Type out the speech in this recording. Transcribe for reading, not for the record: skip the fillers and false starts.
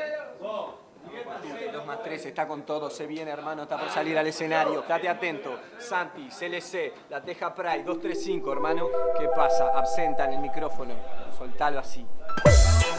2 más 3 está con todo, se viene, hermano, está por salir al escenario. Estate atento. Santi, CLC, la Teja Pride, 235, hermano. ¿Qué pasa? Absenta en el micrófono. Soltalo así.